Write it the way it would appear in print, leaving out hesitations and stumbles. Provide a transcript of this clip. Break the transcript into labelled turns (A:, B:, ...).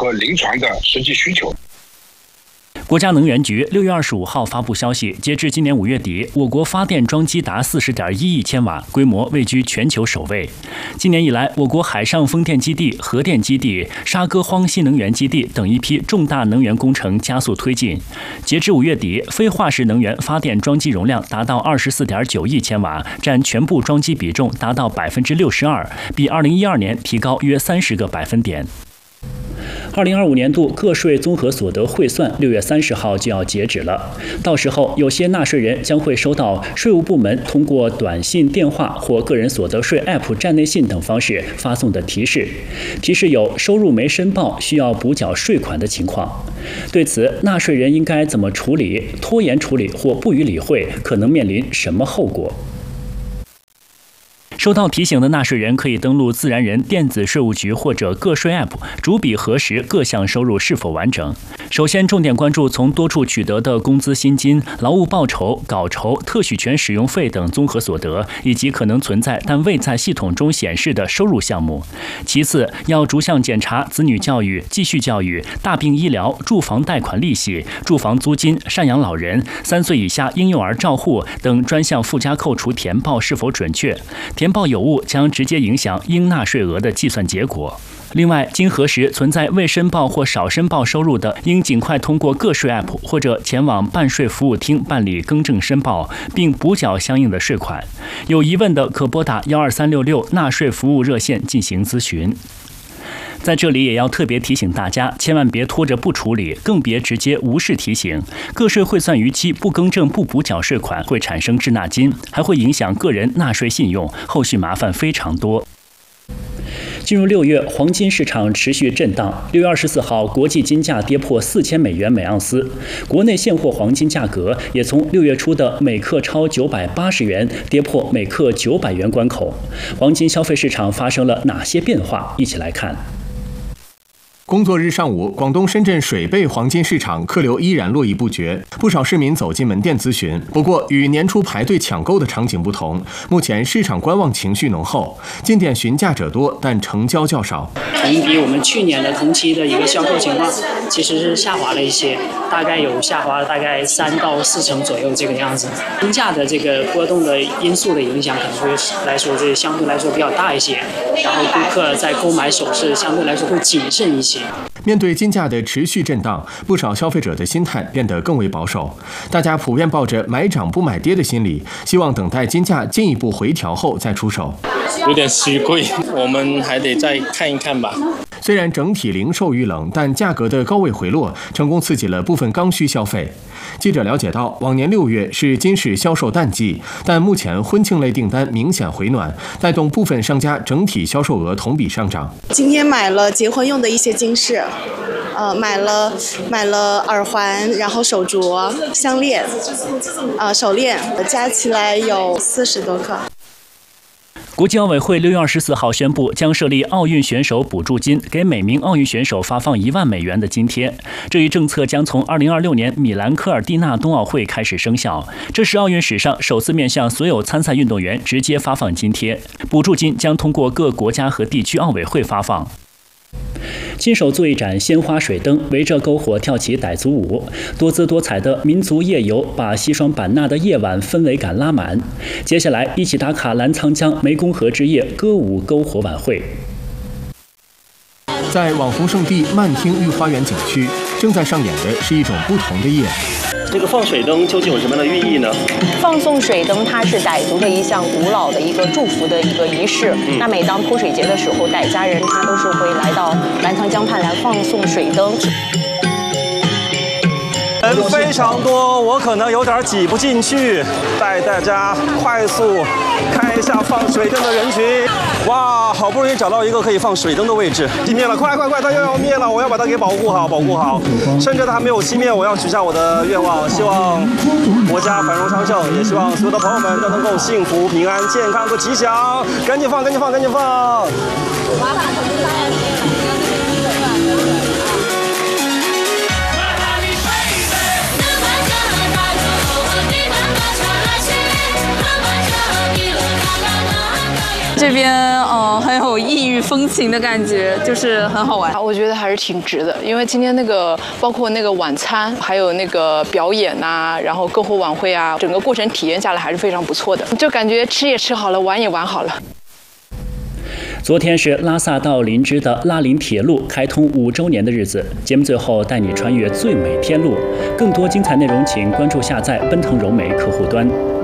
A: 和临床的实际需求。
B: 国家能源局6月25号发布消息，截至今年5月底，我国发电装机达40.1亿千瓦，规模位居全球首位。今年以来，我国海上风电基地、核电基地、沙戈荒新能源基地等一批重大能源工程加速推进。截至5月底，非化石能源发电装机容量达到24.9亿千瓦，占全部装机比重达到62%，比2012年提高约30个百分点。2025年度个税综合所得汇算6月30号就要截止了，到时候有些纳税人将会收到税务部门通过短信、电话或个人所得税 App 站内信等方式发送的提示，提示有收入没申报需要补缴税款的情况。对此，纳税人应该怎么处理？拖延处理或不予理会，可能面临什么后果？收到提醒的纳税人可以登录自然人电子税务局或者个税 App， 逐笔核实各项收入是否完整。首先，重点关注从多处取得的工资薪金、劳务报酬、稿酬、特许权使用费等综合所得，以及可能存在但未在系统中显示的收入项目。其次，要逐项检查子女教育、继续教育、大病医疗、住房贷款利息、住房租金、赡养老人、3岁以下婴幼儿照护等专项附加扣除填报是否准确。填报有误将直接影响应纳税额的计算结果。另外，经核实存在未申报或少申报收入的，应尽快通过个税 App 或者前往办税服务厅办理更正申报，并补缴相应的税款。有疑问的，可拨打12366纳税服务热线进行咨询。在这里也要特别提醒大家，千万别拖着不处理，更别直接无视提醒。个税汇算逾期不更正不补缴税款，会产生滞纳金，还会影响个人纳税信用，后续麻烦非常多。进入6月，黄金市场持续震荡。6月24号，国际金价跌破4000美元每盎司，国内现货黄金价格也从6月初的每克超980元跌破每克900元关口。黄金消费市场发生了哪些变化？一起来看。
C: 工作日上午，广东深圳水贝黄金市场客流依然络绎不绝，不少市民走进门店咨询。不过，与年初排队抢购的场景不同，目前市场观望情绪浓厚，进店询价者多，但成交较少。
D: 同比我们去年的同期的一个销售情况，其实是下滑了一些，大概有下滑了大概3到4成左右这个样子。金价的这个波动的因素的影响，可能会来说这相对来说比较大一些，然后顾客在购买首饰相对来说会谨慎一些。
C: 面对金价的持续震荡，不少消费者的心态变得更为保守，大家普遍抱着买涨不买跌的心理，希望等待金价进一步回调后再出手。
E: 有点虚贵，我们还得再看一看吧。
C: 虽然整体零售遇冷，但价格的高位回落成功刺激了部分刚需消费。记者了解到，往年6月是金饰销售淡季，但目前婚庆类订单明显回暖，带动部分商家整体销售额同比上涨。
F: 今天买了结婚用的一些金饰，买了耳环，然后手镯、项链，手链，加起来有40多克。
B: 国际奥委会6月24号宣布，将设立奥运选手补助金，给每名奥运选手发放1万美元的津贴。这一政策将从2026年米兰科尔蒂纳冬奥会开始生效。这是奥运史上首次面向所有参赛运动员直接发放津贴。补助金将通过各国家和地区奥委会发放。亲手做一盏鲜花水灯，围着篝火跳起傣族舞，多姿多彩的民族夜游把西双版纳的夜晚氛围感拉满。接下来，一起打卡澜沧江湄公河之夜歌舞篝火晚会。
C: 在网红圣地曼听御花园景区，正在上演的是一种不同的夜。
G: 这个放水灯究竟有什么样的寓意呢？
H: 放送水灯，它是傣族的一项古老的一个祝福的一个仪式。那每当泼水节的时候，傣家人他都是会来到澜沧江畔来放送水灯。
G: 人非常多，我可能有点挤不进去，带大家快速看一下放水灯的人群。哇，好不容易找到一个可以放水灯的位置，熄灭了，快，它又要灭了，我要把它给保护好。趁着它还没有熄灭，我要许下我的愿望，希望国家繁荣昌盛，也希望所有的朋友们都能够幸福、平安、健康和吉祥。赶紧放！
I: 这边很有种异域风情的感觉，就是很好玩。
J: 我觉得还是挺值的，因为今天那个包括那个晚餐，还有那个表演啊，然后篝火晚会啊，整个过程体验下来还是非常不错的，就感觉吃也吃好了，玩也玩好了。
B: 昨天是拉萨到林芝的拉林铁路开通5周年的日子，节目最后带你穿越最美天路。更多精彩内容，请关注下载奔腾柔美客户端。